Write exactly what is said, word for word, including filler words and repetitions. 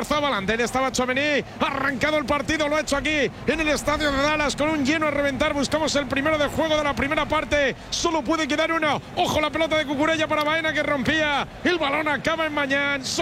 Oyarzabal, ante él estaba Tchouaméni, arrancado el partido, lo ha hecho aquí en el estadio de Dallas con un lleno a reventar. Buscamos el primero del juego de la primera parte, solo puede quedar uno. Ojo la pelota de Cucurella para Baena que rompía, el balón acaba en Mañán.